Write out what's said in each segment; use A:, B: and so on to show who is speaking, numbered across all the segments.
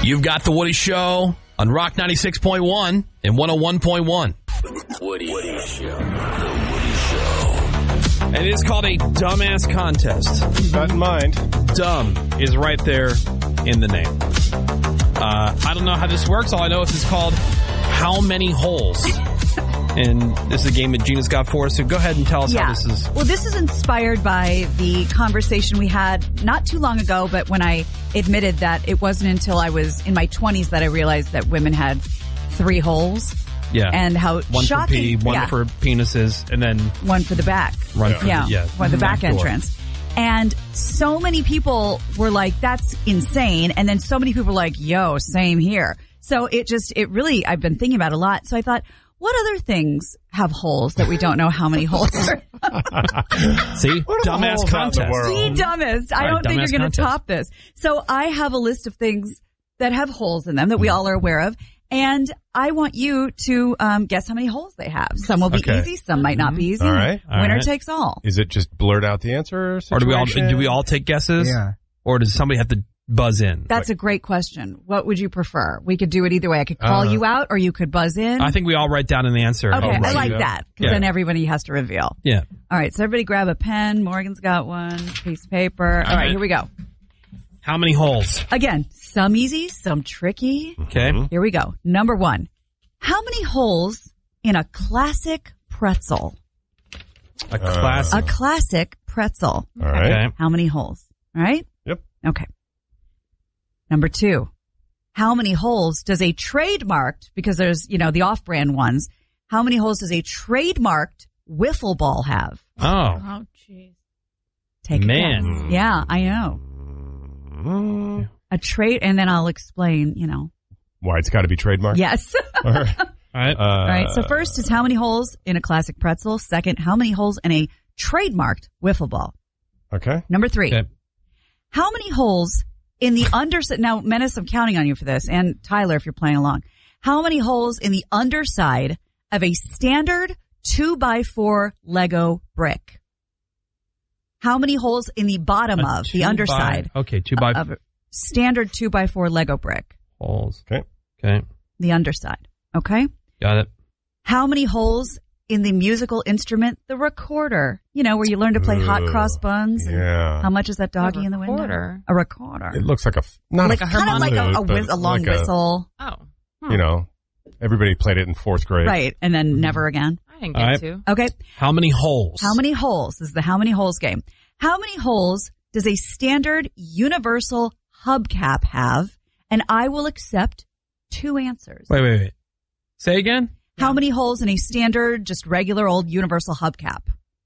A: You've got The Woody Show on Rock 96.1 and 101.1. Woody Show. And it is called a dumbass contest.
B: Keep that in mind.
A: Dumb is right there in the name. I don't know how this works. All I know is it's called How Many Holes? And this is a game that Gina's got for us. So go ahead and tell us how this is.
C: Well, this is inspired by the conversation we had not too long ago, but when I admitted that it wasn't until I was in my 20s that I realized that women had 3 holes.
A: Yeah.
C: And how
A: one
C: shocking.
A: for pee, one for penises, and then
C: one for the back.
A: One for
C: the back entrance. And so many people were like, that's insane. And then so many people were like, yo, same here. So it really, I've been thinking about it a lot. So I thought, what other things have holes that we don't know how many holes are?
A: See? Dumbass contest.
C: The dumbest. I don't think you're going to top this. So I have a list of things that have holes in them that we all are aware of. And I want you to guess how many holes they have. Some will be easy. Some might not be easy.
B: All right.
C: Winner takes all.
B: Is it just blurt out the answer situation?
A: Or do we all take guesses?
D: Yeah.
A: Or does somebody have to buzz in?
C: That's a great question. What would you prefer? We could do it either way. I could call you out or you could buzz in.
A: I think we all write down an answer.
C: Okay, I like that because then everybody has to reveal.
A: Yeah.
C: All right, so everybody grab a pen. Morgan's got one. Piece of paper. All right, here we go.
A: How many holes?
C: Again, some easy, some tricky.
A: Okay.
C: Here we go. Number 1. How many holes in a classic pretzel?
A: A classic.
C: A classic pretzel.
B: All right.
A: Okay.
C: How many holes? All right?
B: Yep.
C: Okay. Number 2. How many holes does a trademarked, because there's, the off-brand ones, how many holes does a trademarked wiffle ball have?
A: Oh,
E: jeez.
C: Take a
A: man.
C: guess. Yeah, I know. A trade, and then I'll explain,
B: Why it's got to be trademarked?
C: Yes.
B: All right.
A: All right.
C: All right. So first is how many holes in a classic pretzel. Second, how many holes in a trademarked wiffle ball?
B: Okay.
C: Number 3.
A: Okay.
C: How many holes in the underside? Now, Menace, I'm counting on you for this, and Tyler, if you're playing along. How many holes in the underside of a standard 2x4 Lego brick? How many holes in the bottom of the underside?
A: 2x
C: of a standard 2x4 Lego brick.
A: holes.
B: Okay.
C: The underside. Okay.
A: Got it.
C: How many holes in the musical instrument, the recorder? Where you learn to play hot cross buns.
B: Yeah.
C: How much is that doggy in the window? A recorder.
B: It looks like not
C: like
B: a
C: kind of like a long whistle.
B: Everybody played it in 4th grade.
C: Right. And then never again.
E: I didn't get to.
C: Okay.
A: How many holes?
C: How many holes? This is the how many holes game. How many holes does a standard universal hubcap have? And I will accept 2 answers.
A: Wait. Say again?
C: How many holes in a standard, just regular old universal hubcap?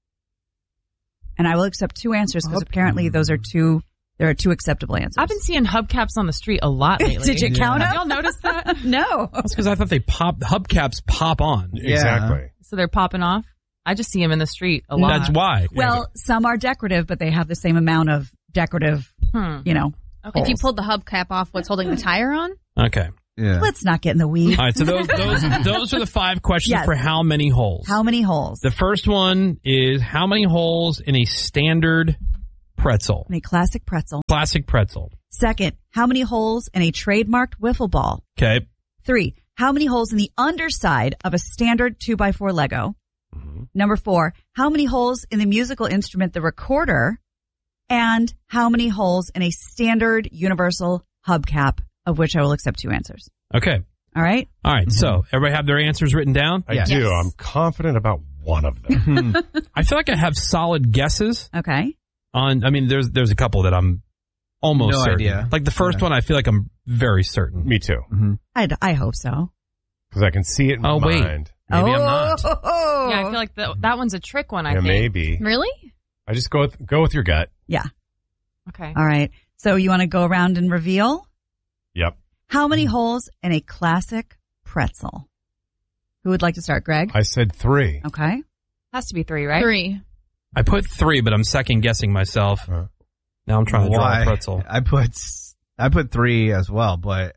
C: And I will accept 2 answers because apparently there are 2 acceptable answers.
E: I've been seeing hubcaps on the street a lot lately.
C: Did you count them?
E: Have y'all noticed that?
C: No.
A: That's because I thought hubcaps pop on.
B: Yeah. Exactly.
E: So they're popping off? I just see them in the street a lot.
A: That's why.
C: Well, some are decorative, but they have the same amount of decorative,
E: Okay.
F: If you pulled the hubcap off, what's holding the tire on?
A: Okay.
D: Yeah.
C: Let's not get in the weeds.
A: All right, so those are the 5 questions for how many holes.
C: How many holes?
A: The first one is how many holes in a standard pretzel?
C: In a classic pretzel.
A: Classic pretzel.
C: Second, how many holes in a trademarked wiffle ball?
A: Okay.
C: 3, how many holes in the underside of a standard 2x4 Lego? Number 4, how many holes in the musical instrument, the recorder? And how many holes in a standard universal hubcap, of which I will accept 2 answers.
A: Okay.
C: All right?
A: All right. So everybody have their answers written down?
B: I do. I'm confident about one of them.
A: I feel like I have solid guesses.
C: Okay.
A: There's a couple that I'm almost certain.
D: idea.
A: Like the first one, I feel like I'm very certain.
B: Me too.
C: I hope so.
B: Because I can see it in my mind.
A: Maybe I'm not.
E: Yeah, I feel like that one's a trick one, I think.
B: Maybe.
F: Really?
B: I just go with your gut.
C: Yeah.
E: Okay.
C: All right. So you want to go around and reveal?
B: Yep.
C: How many holes in a classic pretzel? Who would like to start, Greg?
B: I said 3.
C: Okay.
E: Has to be 3, right?
F: 3.
A: I put 3, but I'm second guessing myself. Now I'm trying to draw a pretzel.
D: I put 3 as well, but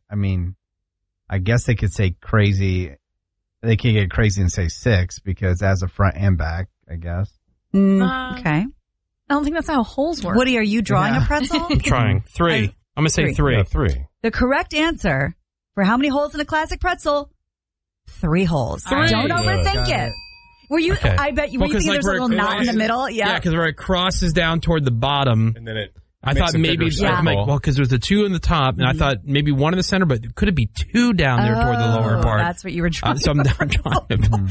D: I guess they could say crazy. They could get crazy and say 6 because as a front and back, I guess.
C: Okay.
F: I don't think that's how holes work.
C: Woody, are you drawing a pretzel?
A: I'm trying. 3. I'm going to say 3.
B: Yeah, 3.
C: The correct answer for how many holes in a classic pretzel? 3 holes.
A: 3.
C: Don't overthink it. Were you?
A: Okay.
C: I bet you. Were you thinking there's a little knot in the middle? Yeah.
A: because where it crosses down toward the bottom,
B: And then it.
A: I thought maybe, because there's the 2 in the top, and I thought maybe 1 in the center, but could it be 2 down there toward the lower part?
C: That's what you were trying.
A: So I'm trying to.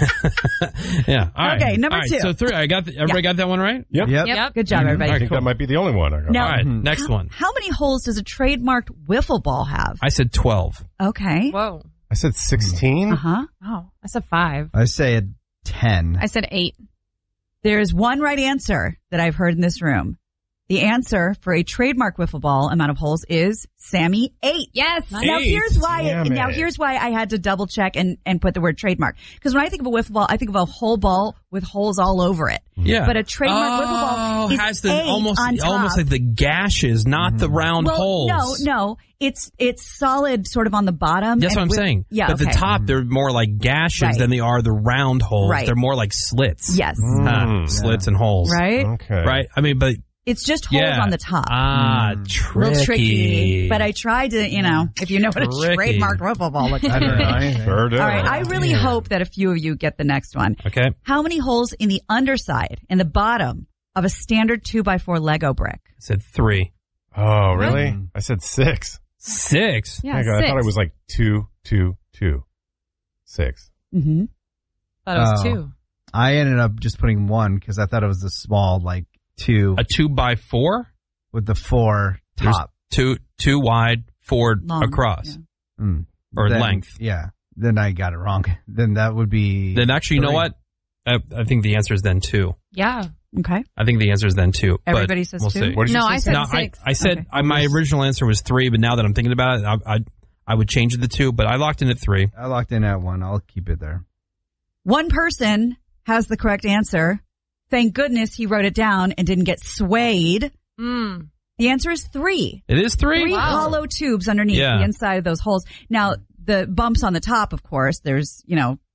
A: Yeah. All right.
C: Okay, number
A: All right,
C: 2.
A: So 3. Everybody got that one right?
B: Yep.
C: Good job, everybody.
B: I think that might be the only one I got.
C: Now,
A: All right. Next one.
C: How many holes does a trademarked wiffle ball have?
A: I said 12.
C: Okay.
E: Whoa.
B: I said 16.
C: Uh-huh.
E: Oh, I said 5.
D: I say 10.
F: I said 8.
C: There's one right answer that I've heard in this room. The answer for a trademark wiffle ball amount of holes is Sammy 8.
F: Yes.
C: Now
A: 8.
C: here's why.
B: Damn
C: Now
B: it.
C: here's why I had to double check and put the word trademark. Because when I think of a wiffle ball, I think of a whole ball with holes all over it.
A: Yeah.
C: But a trademark wiffle ball is
A: has the
C: 8
A: almost
C: on top.
A: like the gashes, not the round
C: Well,
A: holes.
C: no, it's solid, sort of on the bottom.
A: That's
C: and
A: what I'm saying.
C: Yeah,
A: But
C: okay.
A: the top, they're more like gashes
C: Right.
A: than they are the round holes.
C: Right.
A: They're more like slits.
C: Yes,
A: Slits and holes.
C: right.
B: Okay.
A: Right. I mean, but
C: It's just holes
A: yeah.
C: on the top.
A: Tricky.
C: A little tricky, but I tried to, if you know what a
A: Tricky.
C: trademark wiffle ball looks
D: I
C: like.
D: don't know anything.
B: Sure do.
C: All right, I really hope that a few of you get the next one.
A: Okay.
C: How many holes in the underside and the bottom of a standard 2x4 Lego brick?
A: I said 3.
B: Oh, really? I said 6.
A: 6.
F: Yeah,
B: I
F: 6.
B: thought it was like 2, 2, 2. 6.
C: Mm-hmm.
E: Thought it was
D: Oh.
E: 2.
D: I ended up just putting 1 because I thought it was the small, 2
A: A 2x4
D: with the 4 top.
A: There's two wide, 4
C: Long,
A: across,
C: yeah.
A: or
D: Then-
A: length.
D: Yeah. Then I got it wrong. Then that would be.
A: Then actually, you know
D: 3.
A: what? I think the answer is then 2.
E: Yeah.
C: Okay.
A: I think the answer is then 2. but
C: Everybody says
A: we'll
C: 2?
A: see.
B: What did you
F: No,
B: say?
F: I said
A: No,
F: 6.
A: I said
C: Okay.
A: my original answer was 3, but now that I'm thinking about it, I would change it to 2, but I locked in at 3.
D: I locked in at 1. I'll keep it there.
C: One person has the correct answer. Thank goodness he wrote it down and didn't get swayed.
E: Mm.
C: The answer is 3.
A: It is 3?
C: 3 hollow tubes underneath
A: Yeah.
C: the inside of those holes. Now, the bumps on the top, of course, there's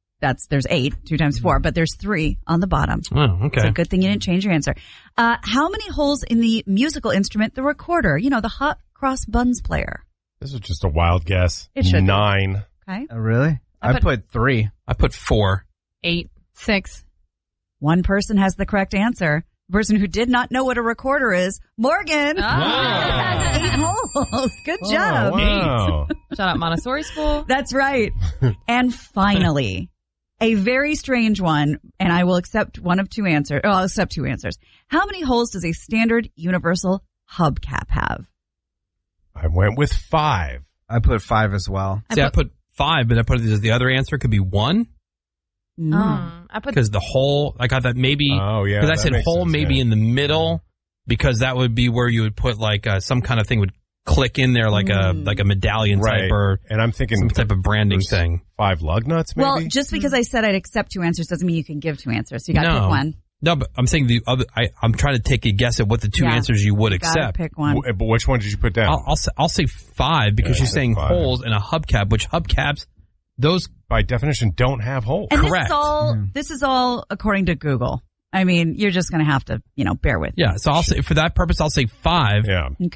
C: 8, 2 times 4, but there's 3 on the bottom.
A: Oh, okay.
C: So good thing you didn't change your answer. How many holes in the musical instrument, the recorder? The hot cross buns player.
B: This was just a wild guess.
C: It should be.
B: 9.
C: Okay.
D: Oh, really? I put 3.
A: I put 4.
E: 8.
F: 6.
C: One person has the correct answer. The person who did not know what a recorder is, Morgan.
A: Wow.
C: 8 holes. Good job.
B: Oh, wow.
E: Shout out Montessori school.
C: That's right. And finally, a very strange one, and I will accept one of 2 answers. Oh, I'll accept 2 answers. How many holes does a standard universal hubcap have?
B: I went with 5.
D: I put 5 as well.
A: See, I put 5, but I put it as the other answer could be 1.
E: I put
A: Because the hole, I got that maybe.
B: Oh, yeah,
A: Because I
B: that
A: said
B: makes
A: hole
B: sense,
A: maybe
B: yeah.
A: in the middle, because that would be where you would put some kind of thing would click in there like a medallion
B: Right.
A: type or
B: And I'm thinking
A: some type of branding
B: there's
A: thing.
B: 5 lug nuts, maybe?
C: Well, just because I said I'd accept 2 answers doesn't mean you can give 2 answers. So you got to
A: No.
C: pick one.
A: No, but I'm saying the other. I'm trying to take a guess at what the 2
C: Yeah.
A: answers you would
C: You gotta
A: accept.
C: pick one.
B: But which one did you put down?
A: I'll say 5 because
B: Yeah,
A: you're
B: I said
A: saying
B: 5.
A: holes and a hubcap, which hubcaps those.
B: By definition, don't have holes.
C: And
A: Correct.
C: this is all according to Google. I mean, you're just going to have to, bear with me.
A: Yeah, so I'll say for that purpose, I'll say 5.
B: Yeah.
C: Okay.